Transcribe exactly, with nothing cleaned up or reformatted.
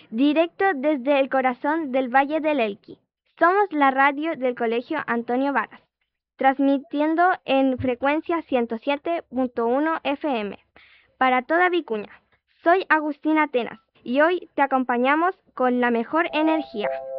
directo desde el corazón del Valle del Elqui. Somos la radio del Colegio Antonio Varas, transmitiendo en frecuencia ciento siete punto uno F M para toda Vicuña. Soy Agustina Atenas y hoy te acompañamos con la mejor energía.